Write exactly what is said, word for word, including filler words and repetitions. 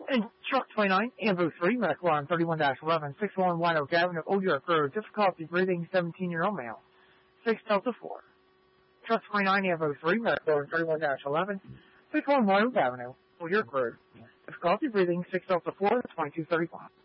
And truck twenty-nine, Ambo three, medical line thirty-one dash eleven, six one White Oak Avenue, Old York Road, difficulty breathing, seventeen-year-old male, six Delta four. Truck twenty-nine, Ambo three, medical line thirty-one dash eleven, six one White Oak Avenue, Old York Road, difficulty breathing, six Delta four, twenty-two thirty-five.